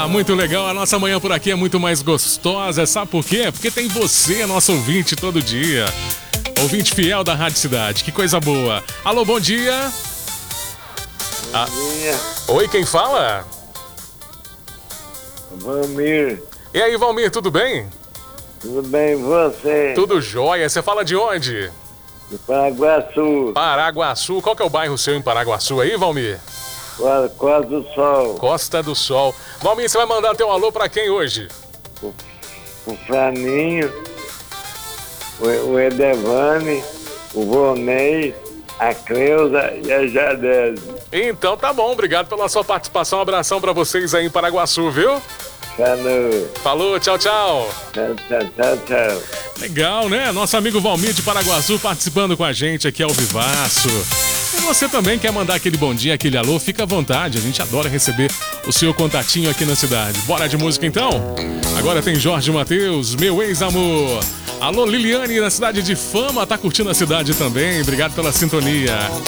muito legal. A nossa manhã por aqui é muito mais gostosa. Sabe por quê? Porque tem você, nosso ouvinte, todo dia. Ouvinte fiel da Rádio Cidade. Que coisa boa. Alô, bom dia. Bom dia. Oi, quem fala? Valmir. E aí, Valmir, tudo bem? Tudo bem, você? Tudo jóia. Você fala de onde? De Paraguaçu. Paraguaçu. Qual que é o bairro seu em Paraguaçu aí, Valmir? Costa do Sol. Costa do Sol. Valmir, você vai mandar teu alô pra quem hoje? O Franinho, o Edevane, o Vonei, a Cleusa e a Jadese. Então tá bom, obrigado pela sua participação. Um abração pra vocês aí em Paraguaçu, viu? Falou, tchau, tchau. Tchau. Legal, né? Nosso amigo Valmir de Paraguaçu participando com a gente aqui ao vivaço. E você também quer mandar aquele bom dia, aquele alô? Fica à vontade, a gente adora receber o seu contatinho aqui na cidade. Bora de música então? Agora tem Jorge Mateus, meu ex-amor. Alô, Liliane, na cidade de Fama, tá curtindo a cidade também. Obrigado pela sintonia.